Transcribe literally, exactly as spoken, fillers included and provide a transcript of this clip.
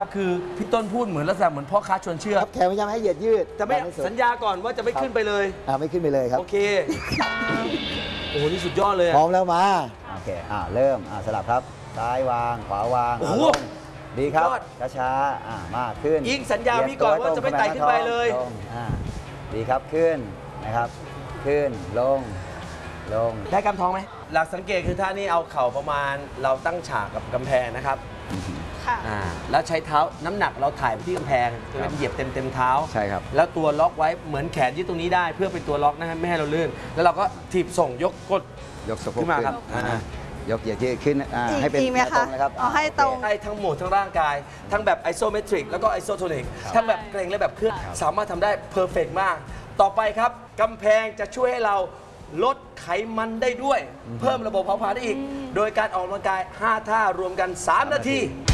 คือพี่ต้นพูดเหมือนลักษณะเหมือนพ่อค้าชวนเชื่อแขนพยายามให้เหยียดยืดจะไม่สัญญาก่อนว่าจะไม่ขึ้นไปเลยอ่าไม่ขึ้นไปเลยครับโอเคโอ้โหนี่สุดยอดเลยพร้อมแล้วมาโอเคอ่าเริ่มอ่าสลับครับซ้ายวางขวาวางลงดีครับช้าๆอ่ามากขึ้นยิงสัญญาพี่ก่อนว่าจะไม่ไต่ขึ้นไปเลยอ่าดีครับขึ้นนะครับขึ้นลงลงได้กำท้องไหมหลักสังเกตคือท่านี้เอาเข่าประมาณเราตั้งฉากกับกำแพงนะครับค่ะอ่าแล้วใช้เท้าน้ำหนักเราถ่ายไปที่กำแพงจะเป็นเหยียบเต็มเต็มเท้าใช่ครับแล้วตัวล็อกไว้เหมือนแขนยึดตรงนี้ได้เพื่อเป็นตัวล็อกนะไม่ให้เราลื่นแล้วเราก็ถีบส่งยกกดยกสะโพกขึ้นมาครับยกเหยียดยืดขึ้นให้เป็นตรงนะครับเอาให้ตรงให้ทั้งหมดทั้งร่างกายทั้งแบบไอโซเมตริกแล้วก็ไอโซโทนิกทั้งแบบเกร็งและแบบเคลื่อนสามารถทำได้เพอร์เฟกต์มากต่อไปครับกำแพงจะช่วยให้เราลดไขมันได้ด้วยเพิ่มระบบเผาผลาญได้อีกโดยการออกกำลังกายห้าท่ารวมกันสามนาที